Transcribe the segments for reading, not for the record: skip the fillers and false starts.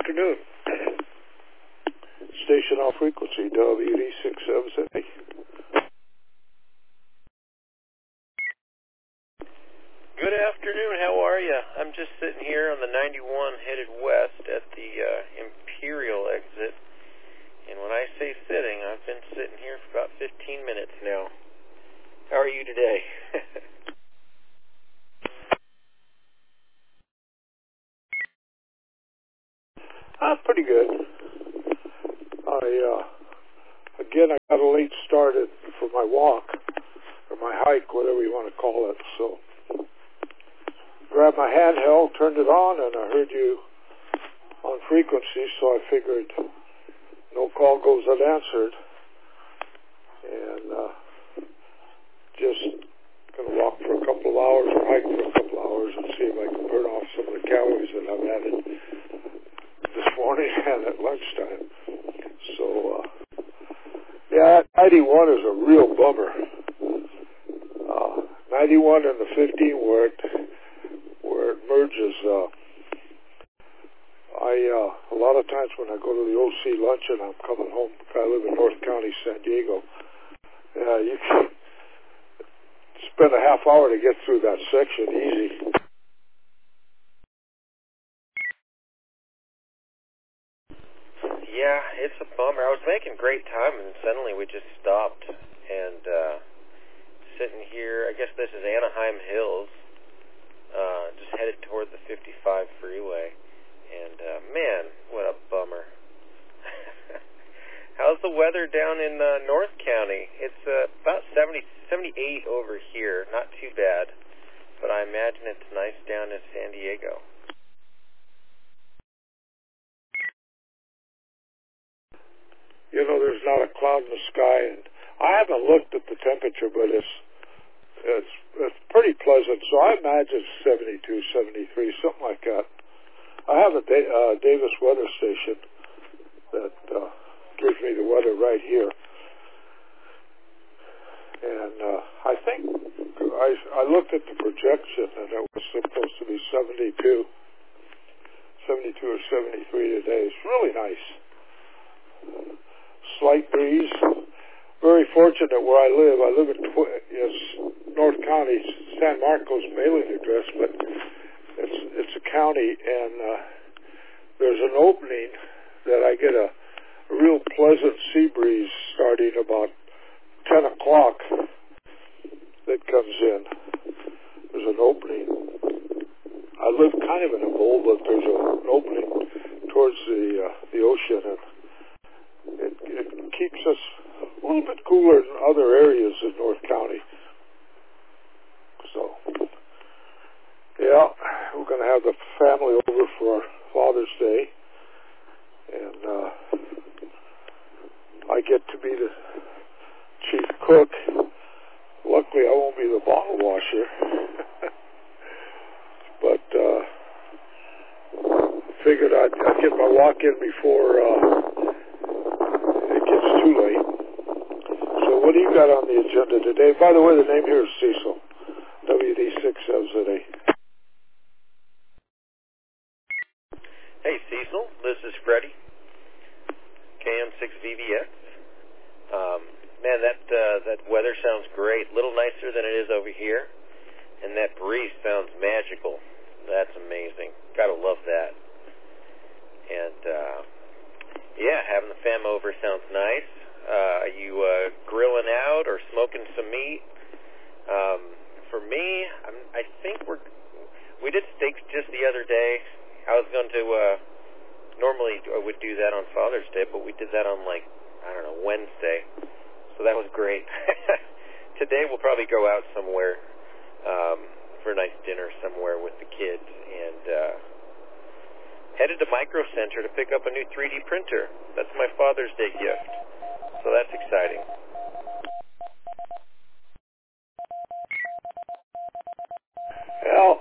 afternoon. Station off frequency, WD670. Good afternoon, how are you? I'm just sitting here on the 91 headed west at the Imperial exit. And when I say sitting, I've been sitting here for about 15 minutes now. How are you today? Pretty good. I got a late start for my walk, or my hike, whatever you want to call it. So, grabbed my handheld, turned it on, and I heard you on frequency, so I figured no call goes unanswered. And just going to walk for a couple of hours, or hike for a couple of hours, and see if I can burn off some of the calories that I've added this morning and at lunchtime. So, 91 is a real bummer. 91 and the 15 where it merges. A lot of times when I go to the OC luncheon, I'm coming home. I live in North County, San Diego. You can spend a half hour to get through that section easy. Yeah, it's a bummer. I was making great time, and suddenly we just stopped. And sitting here, I guess this is Anaheim Hills, just headed toward the 55 freeway. And man, what a bummer. How's the weather down in North County? It's about 78 over here. Not too bad, but I imagine it's nice down in San Diego. You know, there's not a cloud in the sky, and I haven't looked at the temperature, but it's pretty pleasant. So I imagine 72, 73, something like that. I have a Davis weather station that gives me the weather right here, and I think I looked at the projection, and it was supposed to be 72 or 73 today. It's really nice. Slight breeze. Very fortunate where I live. I live in North County, San Marcos mailing address, but it's a county, and there's an opening that I get a real pleasant sea breeze starting about 10 o'clock that comes in. There's an opening. I live kind of in a bowl, but there's an opening towards the ocean, and it keeps us a little bit cooler than other areas in North County. So, yeah, we're going to have the family over for Father's Day, and I get to be the chief cook. Luckily, I won't be the bottle washer, but figured I'd get my walk in before it gets too late. So what do you got on the agenda today? By the way, the name here is Cecil, WD670. Hey Cecil, this is Freddie, KM6VVX. Man, that weather sounds great. A little nicer than it is over here, and that breeze sounds magical. That's amazing. Gotta love that. And yeah, having the fam over sounds nice. Are you grilling out or smoking some meat? For me, I think we did steaks just the other day. I was going to normally I would do that on Father's Day, but we did that on Wednesday. So that was great. Today we'll probably go out somewhere for a nice dinner somewhere with the kids, and headed to Micro Center to pick up a new 3D printer. That's my Father's Day gift. So that's exciting. Well,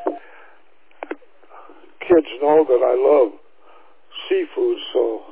kids know that I love seafood, so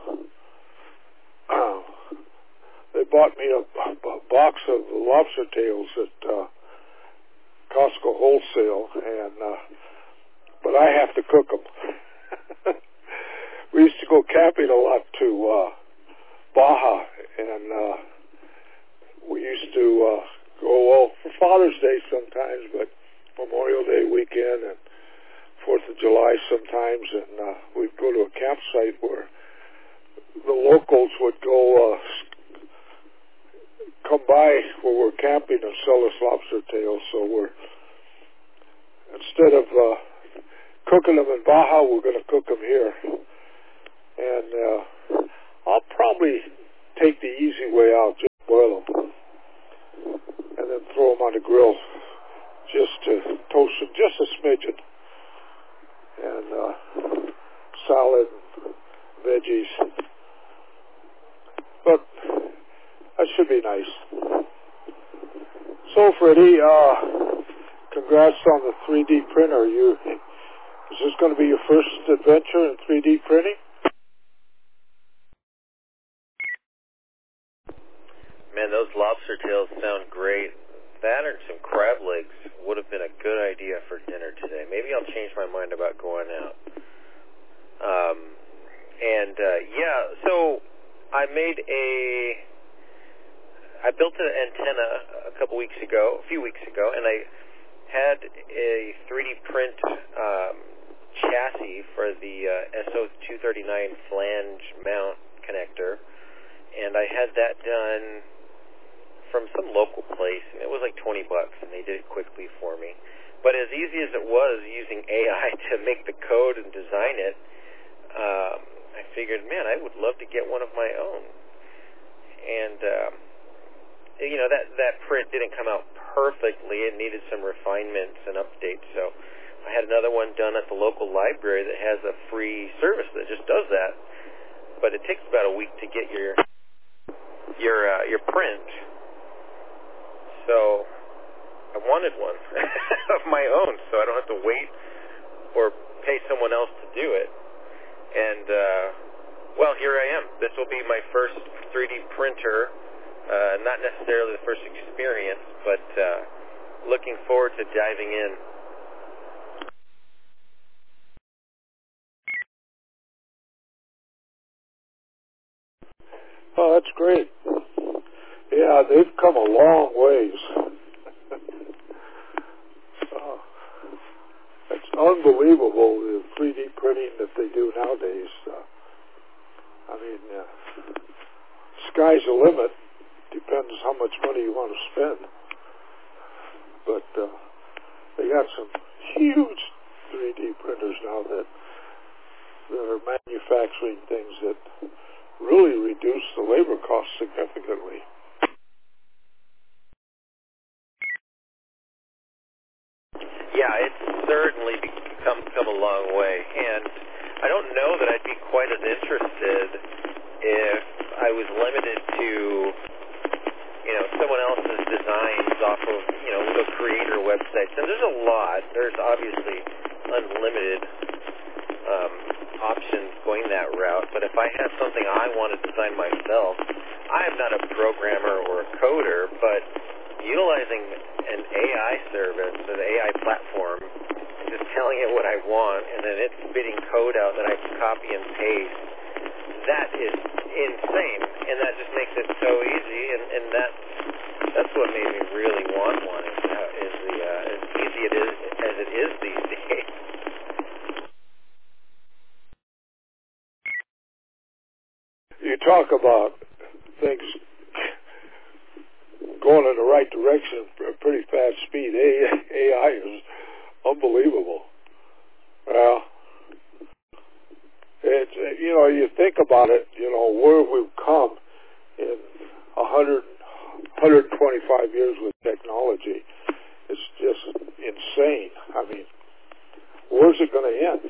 they bought me a box of lobster tails at Costco Wholesale, and but I have to cook them. We go camping a lot to Baja, and we used to go for Father's Day sometimes, but Memorial Day weekend and 4th of July sometimes, and we'd go to a campsite where the locals would go come by where we're camping and sell us lobster tails. So instead of cooking them in Baja, we're going to cook them here. And I'll probably take the easy way out, just boil them, and then throw them on the grill just to toast them just a smidgen. And salad, veggies. But that should be nice. So, Freddie, congrats on the 3D printer. Is this going to be your first adventure in 3D printing? Man, those lobster tails sound great. That and some crab legs would have been a good idea for dinner today. Maybe I'll change my mind about going out. So I built an antenna a few weeks ago, and I had a 3D print chassis for the SO239 flange mount connector, and I had that done from some local place, and it was like $20, and they did it quickly for me. But as easy as it was using AI to make the code and design it, I figured, man, I would love to get one of my own. And that print didn't come out perfectly. It needed some refinements and updates. So I had another one done at the local library that has a free service that just does that. But it takes about a week to get your print. So I wanted one of my own, so I don't have to wait or pay someone else to do it. And here I am. This will be my first 3D printer. Not necessarily the first experience, but looking forward to diving in. Oh, that's great. Yeah, they've come a long ways. It's unbelievable, the 3D printing that they do nowadays. Sky's the limit. Depends how much money you want to spend. But they got some huge 3D printers now that are manufacturing things that really reduce the labor costs significantly. Yeah, it's certainly come a long way, and I don't know that I'd be quite as interested if I was limited to someone else's designs off of the creator websites. And there's a lot. There's obviously unlimited options going that route, but if I had something I want to design myself, I am not a programmer or a coder, but utilizing an AI service, an AI platform, and just telling it what I want, and then it's spitting code out that I can copy and paste, that is insane, and that just makes it so easy, and that's what made me really want one, is as easy as it is these days. You talk about things going in the right direction at a pretty fast speed. AI is unbelievable. Well, it's, you think about it, where we've come in 125 years with technology. It's just insane. Where's it going to end?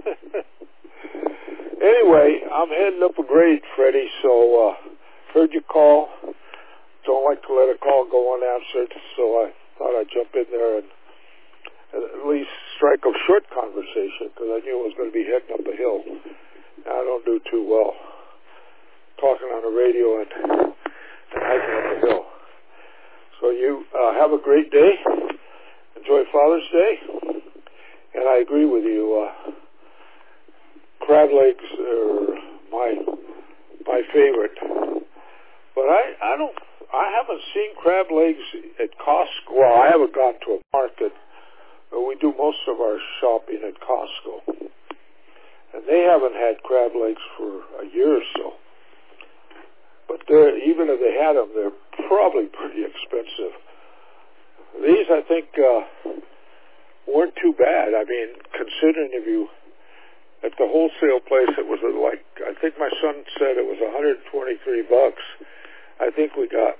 Anyway, I'm heading up a grade, Freddie, so heard your call. Don't like to let a call go unanswered, so I thought I'd jump in there and at least strike a short conversation, because I knew I was going to be heading up a hill. I don't do too well talking on the radio and hiking up a hill. So you have a great day. Enjoy Father's Day. And I agree with you. Crab legs are my favorite. But I haven't seen crab legs at Costco. Well, I haven't gone to a market, but we do most of our shopping at Costco. And they haven't had crab legs for a year or so. But even if they had them, they're probably pretty expensive. These, I think, weren't too bad. I mean, considering at the wholesale place, it was like, I think my son said it was $123. I think we got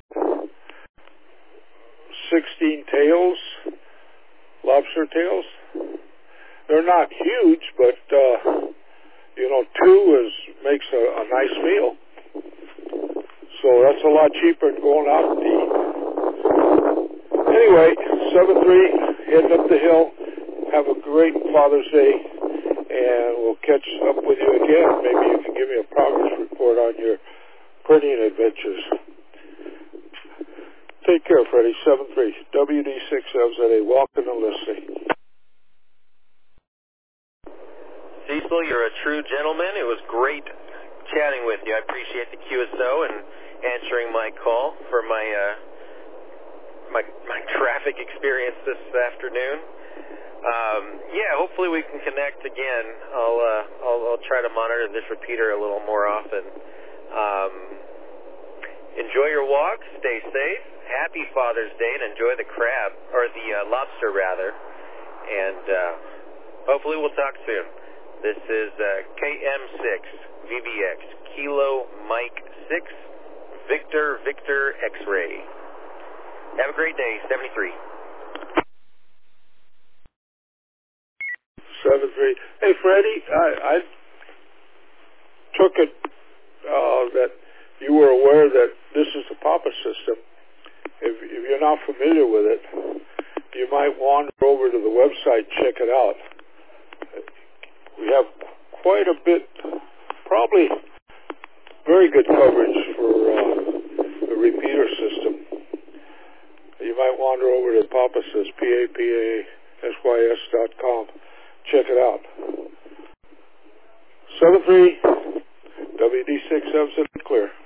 16 tails, lobster tails. They're not huge, but, 2 makes a nice meal. So that's a lot cheaper than going out to eat. Anyway, 7-3, heading up the hill. Have a great Father's Day, and we'll catch up with you again. Maybe you can give me a progress report on your printing adventures. Take care, Freddie. 7-3, WD6FZA, walking and listening. Cecil, you're a true gentleman. It was great chatting with you. I appreciate the QSO and answering my call for my traffic experience this afternoon. Hopefully we can connect again. I'll try to monitor this repeater a little more often. Enjoy your walk. Stay safe. Happy Father's Day, and enjoy the crab, or the lobster rather. And hopefully we'll talk soon. This is KM6 VBX Kilo Mike 6 Victor X-Ray. Have a great day. 73. 7-3. Hey, Freddie, I took it that you were aware that this is the Papa system. If you're not familiar with it, you might wander over to the website, check it out. We have quite a bit, probably very good coverage for the repeater system. You might wander over to Papasys, PAPASYS.com. Check it out. 7-3, WD6 clear.